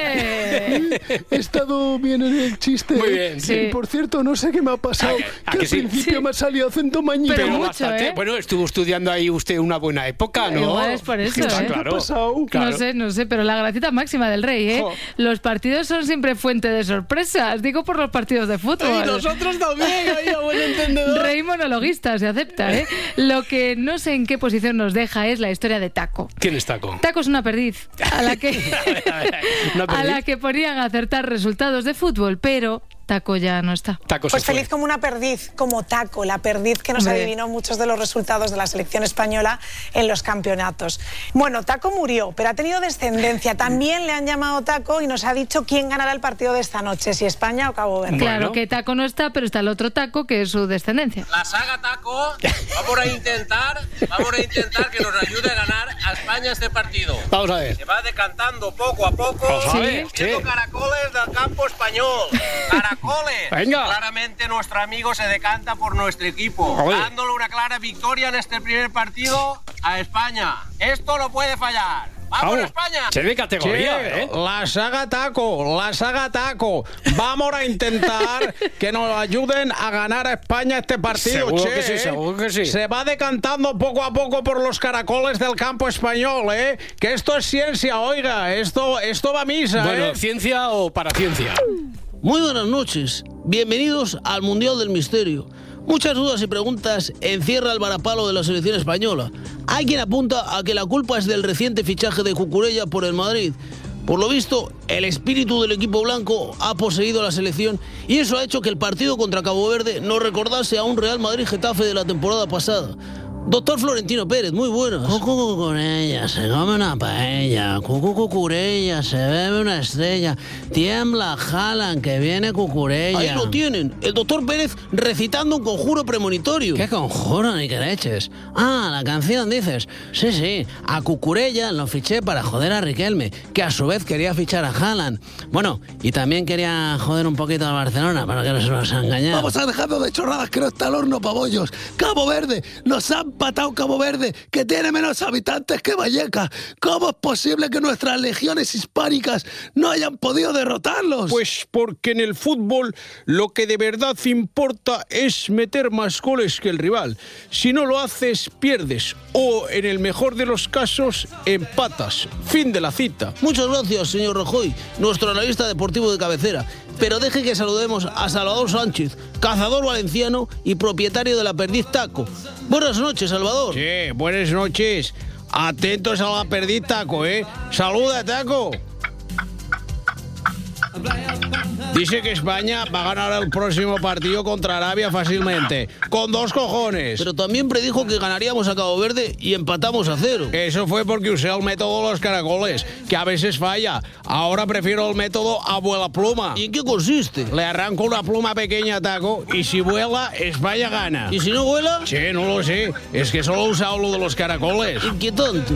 ¡Eh! He estado bien en el chiste. Muy bien, sí. Y por cierto, no sé qué me ha pasado. ¿A que que al sí? principio Sí. me ha salido acento mañito. Pero Pero mucho, bastante. ¿eh? Bueno, estuvo estudiando ahí usted una buena época, ¿no? Igual es por eso, Está ¿eh? claro. ¿Qué ha pasado? Claro. No sé, no sé, pero la gracita máxima del rey, ¿eh? Jo. Los partidos son siempre fuente de sorpresas. Digo por los partidos de fútbol. Y nosotros también, oye, buen entendedor. Rey monologuista, se acepta, ¿eh? Lo que no sé en qué posición nos deja es la historia de Taco. ¿Quién es Taco? Taco es una perdiz a la que, A ver, a ver, ¿una a perdiz? la que ponían a acertar resultados de fútbol, pero Taco ya no está. Taco se Pues fue. feliz como una perdiz, como Taco, la perdiz que nos Hombre. adivinó muchos de los resultados de la selección española en los campeonatos. Bueno, Taco murió, pero ha tenido descendencia. También le han llamado Taco y nos ha dicho quién ganará el partido de esta noche, si España o Cabo Verde. Claro que Taco no está, pero está el otro Taco, que es su descendencia. La saga Taco, vamos a intentar, vamos a intentar que nos ayude a ganar a España este partido. Vamos a ver. Se va decantando poco a poco, Vamos a ver, viendo sí. caracoles del campo español. Caracoles. Venga. Claramente nuestro amigo se decanta por nuestro equipo, Oye. dándole una clara victoria en este primer partido a España. Esto no puede fallar. ¡Vamos, Vamos. España! Se ve categoría, Sí, ¿eh? La saga Taco, la saga Taco. Vamos a intentar que nos ayuden a ganar a España este partido, Seguro che, que sí, ¿eh? seguro que sí. Se va decantando poco a poco por los caracoles del campo español, ¿eh? Que esto es ciencia, oiga, esto, esto va a misa, Bueno, ¿eh? ¿ciencia o paraciencia? Muy buenas noches, bienvenidos al Mundial del Misterio. Muchas dudas y preguntas encierra el varapalo de la selección española. Hay quien apunta a que la culpa es del reciente fichaje de Cucurella por el Madrid. Por lo visto, el espíritu del equipo blanco ha poseído a la selección y eso ha hecho que el partido contra Cabo Verde no recordase a un Real Madrid-Getafe de la temporada pasada. Doctor Florentino Pérez, muy buenas. Cucu Cucurella, se come una paella. Cucu Cucurella, se bebe una estrella. Tiembla Haaland, que viene Cucurella. Ahí lo tienen, el doctor Pérez recitando un conjuro premonitorio. ¿Qué conjuro, ni que leches? Ah, la canción, dices. Sí, sí, a Cucurella lo fiché para joder a Riquelme, que a su vez quería fichar a Haaland. Bueno, y también quería joder un poquito al Barcelona, para que no se nos engañara. Vamos a dejarnos de chorradas, que no está el horno pabollos. Cabo Verde, nos han patado Cabo Verde, que tiene menos habitantes que Vallecas. ¿Cómo es posible que nuestras legiones hispánicas no hayan podido derrotarlos? Pues porque en el fútbol lo que de verdad importa es meter más goles que el rival. Si no lo haces, pierdes. O, en el mejor de los casos, empatas. Fin de la cita. Muchas gracias, señor Rajoy, nuestro analista deportivo de cabecera. Pero deje que saludemos a Salvador Sánchez, cazador valenciano y propietario de la Perdiz Taco. Buenas noches, Salvador. Sí, buenas noches. Atentos a la Perdiz Taco, ¿eh? Saluda, Taco. Dice que España va a ganar el próximo partido contra Arabia fácilmente, con dos cojones. Pero también predijo que ganaríamos a Cabo Verde y empatamos a cero. Eso fue porque usé el método de los caracoles, que a veces falla. Ahora prefiero el método abuela pluma. ¿Y en qué consiste? Le arranco una pluma pequeña a Taco y si vuela, España gana. ¿Y si no vuela? Sí, no lo sé. Es que solo he usado lo de los caracoles. Inquietante.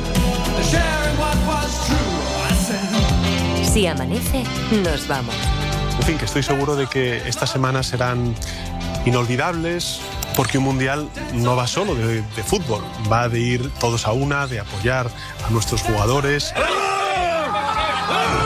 Si amanece, nos vamos. En fin, que estoy seguro de que estas semanas serán inolvidables, porque un mundial no va solo de, de fútbol, va de ir todos a una, de apoyar a nuestros jugadores.